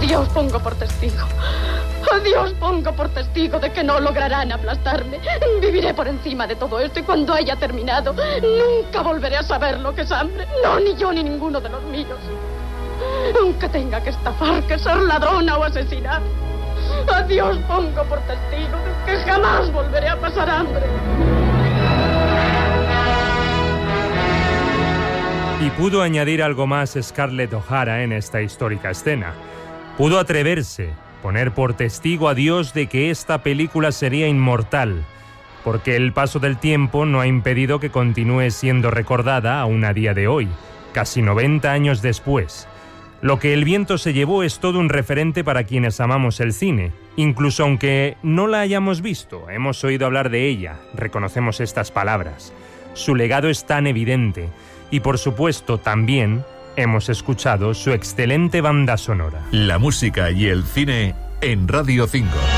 Dios pongo por testigo. A Dios pongo por testigo de que no lograrán aplastarme. Viviré por encima de todo esto y cuando haya terminado, nunca volveré a saber lo que es hambre. No, ni yo ni ninguno de los míos. Aunque tenga que estafar, que ser ladrona o asesinar. A Dios pongo por testigo de que jamás volveré a pasar hambre. Y pudo añadir algo más Scarlett O'Hara en esta histórica escena. Pudo atreverse, poner por testigo a Dios de que esta película sería inmortal, porque el paso del tiempo no ha impedido que continúe siendo recordada aún a día de hoy, casi 90 años después. Lo que El viento se llevó es todo un referente para quienes amamos el cine. Incluso aunque no la hayamos visto, hemos oído hablar de ella, reconocemos estas palabras. Su legado es tan evidente y, por supuesto, también hemos escuchado su excelente banda sonora. La música y el cine en Radio 5.